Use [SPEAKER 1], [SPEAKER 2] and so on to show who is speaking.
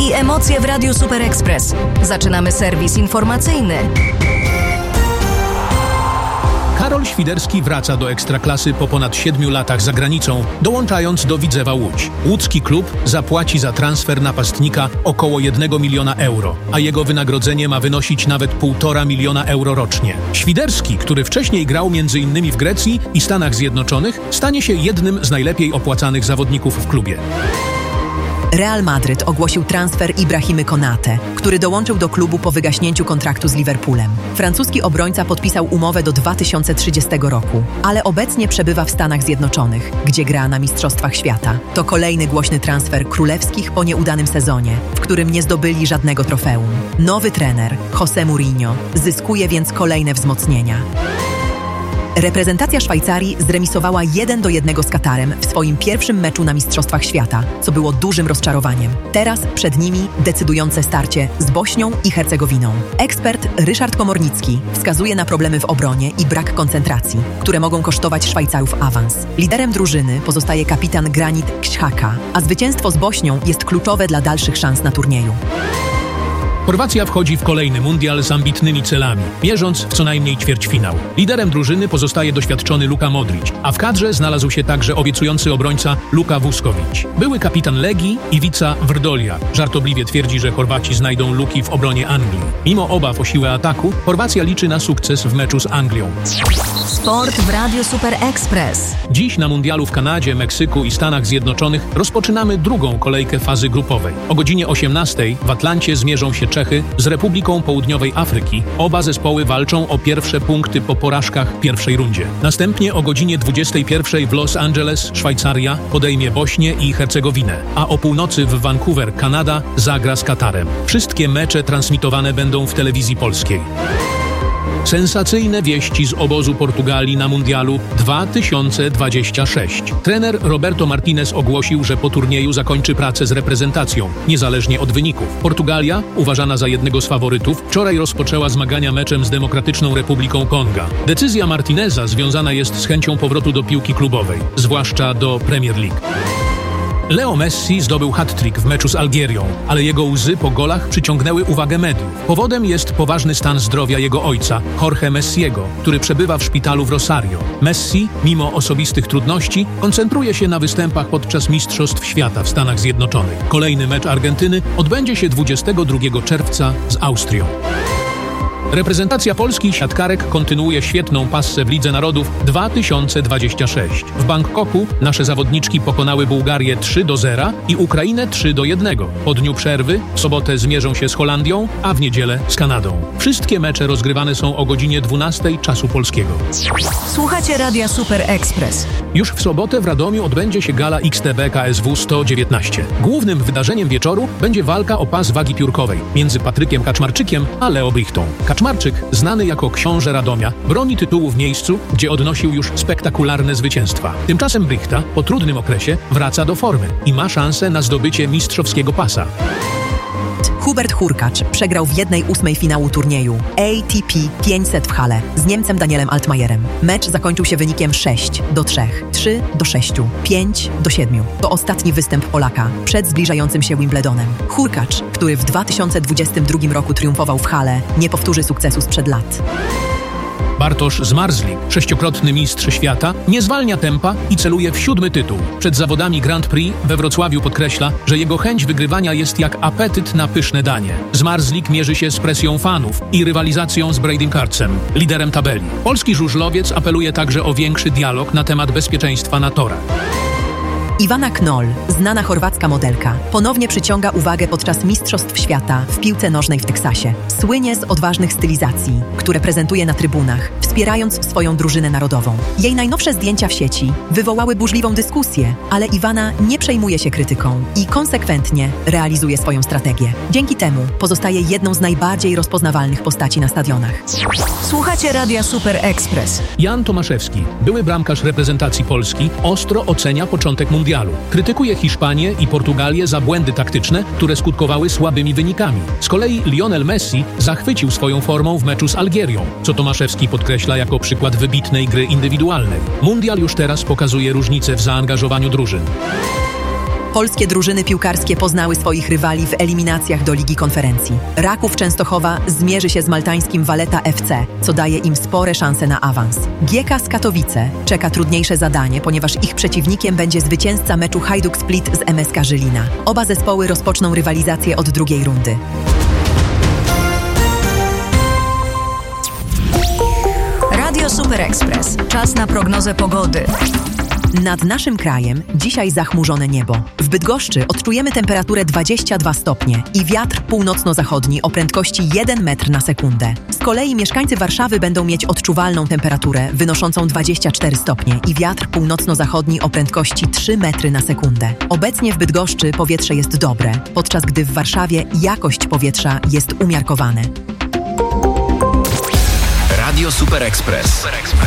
[SPEAKER 1] i emocje w Radiu Super Express. Zaczynamy serwis informacyjny.
[SPEAKER 2] Karol Świderski wraca do Ekstraklasy po ponad 7 latach za granicą, dołączając do Widzewa Łódź. Łódzki klub zapłaci za transfer napastnika około 1 miliona euro, a jego wynagrodzenie ma wynosić nawet 1,5 miliona euro rocznie. Świderski, który wcześniej grał m.in. w Grecji i Stanach Zjednoczonych, stanie się jednym z najlepiej opłacanych zawodników w klubie.
[SPEAKER 3] Real Madryt ogłosił transfer Ibrahimy Konate, który dołączył do klubu po wygaśnięciu kontraktu z Liverpoolem. Francuski obrońca podpisał umowę do 2030 roku, ale obecnie przebywa w Stanach Zjednoczonych, gdzie gra na Mistrzostwach Świata. To kolejny głośny transfer królewskich po nieudanym sezonie, w którym nie zdobyli żadnego trofeum. Nowy trener, José Mourinho, zyskuje więc kolejne wzmocnienia. Reprezentacja Szwajcarii zremisowała 1-1 z Katarem w swoim pierwszym meczu na Mistrzostwach Świata, co było dużym rozczarowaniem. Teraz przed nimi decydujące starcie z Bośnią i Hercegowiną. Ekspert Ryszard Komornicki wskazuje na problemy w obronie i brak koncentracji, które mogą kosztować Szwajcarów awans. Liderem drużyny pozostaje kapitan Granit Xhaka, a zwycięstwo z Bośnią jest kluczowe dla dalszych szans na turnieju.
[SPEAKER 2] Chorwacja wchodzi w kolejny mundial z ambitnymi celami, mierząc w co najmniej ćwierćfinał. Liderem drużyny pozostaje doświadczony Luka Modrić, a w kadrze znalazł się także obiecujący obrońca Luka Vusković. Były kapitan Legii Ivica Vrdolia żartobliwie twierdzi, że Chorwaci znajdą luki w obronie Anglii. Mimo obaw o siłę ataku, Chorwacja liczy na sukces w meczu z Anglią.
[SPEAKER 1] Sport w Radiu Super Express.
[SPEAKER 2] Dziś na mundialu w Kanadzie, Meksyku i Stanach Zjednoczonych rozpoczynamy drugą kolejkę fazy grupowej. O godzinie 18 w Atlancie zmierzą się Czechy z Republiką Południowej Afryki. Oba zespoły walczą o pierwsze punkty po porażkach w pierwszej rundzie. Następnie o godzinie 21 w Los Angeles Szwajcaria podejmie Bośnię i Hercegowinę, a o północy w Vancouver Kanada zagra z Katarem. Wszystkie mecze transmitowane będą w telewizji polskiej. Sensacyjne wieści z obozu Portugalii na mundialu 2026. Trener Roberto Martinez ogłosił, że po turnieju zakończy pracę z reprezentacją, niezależnie od wyników. Portugalia, uważana za jednego z faworytów, wczoraj rozpoczęła zmagania meczem z Demokratyczną Republiką Konga. Decyzja Martineza związana jest z chęcią powrotu do piłki klubowej, zwłaszcza do Premier League. Leo Messi zdobył hat-trick w meczu z Algierią, ale jego łzy po golach przyciągnęły uwagę mediów. Powodem jest poważny stan zdrowia jego ojca, Jorge Messiego, który przebywa w szpitalu w Rosario. Messi, mimo osobistych trudności, koncentruje się na występach podczas Mistrzostw Świata w Stanach Zjednoczonych. Kolejny mecz Argentyny odbędzie się 22 czerwca z Austrią. Reprezentacja Polski siatkarek kontynuuje świetną passę w Lidze Narodów 2026. W Bangkoku nasze zawodniczki pokonały Bułgarię 3-0 i Ukrainę 3-1. Po dniu przerwy w sobotę zmierzą się z Holandią, a w niedzielę z Kanadą. Wszystkie mecze rozgrywane są o godzinie 12 czasu polskiego.
[SPEAKER 1] Słuchacie Radia Super Express.
[SPEAKER 2] Już w sobotę w Radomiu odbędzie się gala XTB KSW 119. Głównym wydarzeniem wieczoru będzie walka o pas wagi piórkowej między Patrykiem Kaczmarczykiem a Leo Brichtą. Kaczmarczyk, znany jako książę Radomia, broni tytułu w miejscu, gdzie odnosił już spektakularne zwycięstwa. Tymczasem Brichta po trudnym okresie wraca do formy i ma szansę na zdobycie mistrzowskiego pasa.
[SPEAKER 3] Hubert Hurkacz przegrał w 1/8 finału turnieju ATP 500 w Halle z Niemcem Danielem Altmajerem. Mecz zakończył się wynikiem 6-3, 3-6, 5-7. To ostatni występ Polaka przed zbliżającym się Wimbledonem. Hurkacz, który w 2022 roku triumfował w Halle, nie powtórzy sukcesu sprzed lat.
[SPEAKER 2] Bartosz Zmarzlik, 6-krotny mistrz świata, nie zwalnia tempa i celuje w 7. tytuł. Przed zawodami Grand Prix we Wrocławiu podkreśla, że jego chęć wygrywania jest jak apetyt na pyszne danie. Zmarzlik mierzy się z presją fanów i rywalizacją z Bradym Karcem, liderem tabeli. Polski żużlowiec apeluje także o większy dialog na temat bezpieczeństwa na torach.
[SPEAKER 3] Iwana Knoll, znana chorwacka modelka, ponownie przyciąga uwagę podczas Mistrzostw Świata w piłce nożnej w Teksasie. Słynie z odważnych stylizacji, które prezentuje na trybunach, wspierając swoją drużynę narodową. Jej najnowsze zdjęcia w sieci wywołały burzliwą dyskusję, ale Iwana nie przejmuje się krytyką i konsekwentnie realizuje swoją strategię. Dzięki temu pozostaje jedną z najbardziej rozpoznawalnych postaci na stadionach.
[SPEAKER 1] Słuchacie Radia Super Express.
[SPEAKER 2] Jan Tomaszewski, były bramkarz reprezentacji Polski, ostro ocenia początek mundialu. Krytykuje Hiszpanię i Portugalię za błędy taktyczne, które skutkowały słabymi wynikami. Z kolei Lionel Messi zachwycił swoją formą w meczu z Algierią, co Tomaszewski podkreśla jako przykład wybitnej gry indywidualnej. Mundial już teraz pokazuje różnice w zaangażowaniu drużyn.
[SPEAKER 3] Polskie drużyny piłkarskie poznały swoich rywali w eliminacjach do Ligi Konferencji. Raków Częstochowa zmierzy się z maltańskim Valletta FC, co daje im spore szanse na awans. GK z Katowice czeka trudniejsze zadanie, ponieważ ich przeciwnikiem będzie zwycięzca meczu Hajduk Split z MSK Żylina. Oba zespoły rozpoczną rywalizację od drugiej rundy.
[SPEAKER 1] Radio Super Express. Czas na prognozę pogody.
[SPEAKER 3] Nad naszym krajem dzisiaj zachmurzone niebo. W Bydgoszczy odczujemy temperaturę 22 stopnie i wiatr północno-zachodni o prędkości 1 metr na sekundę. Z kolei mieszkańcy Warszawy będą mieć odczuwalną temperaturę wynoszącą 24 stopnie i wiatr północno-zachodni o prędkości 3 metry na sekundę. Obecnie w Bydgoszczy powietrze jest dobre, podczas gdy w Warszawie jakość powietrza jest umiarkowane.
[SPEAKER 4] Radio Super Express.